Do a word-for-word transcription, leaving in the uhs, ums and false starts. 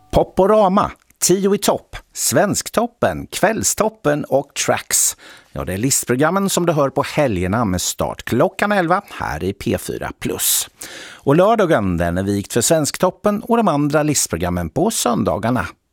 Poporama, Tio i topp, Svensktoppen, Kvällstoppen och Tracks. Ja, det är listprogrammen som du hör på helgerna med start klockan elva här i P fyra plus. Och lördagen den är vikt för Svensktoppen och de andra listprogrammen på söndagarna.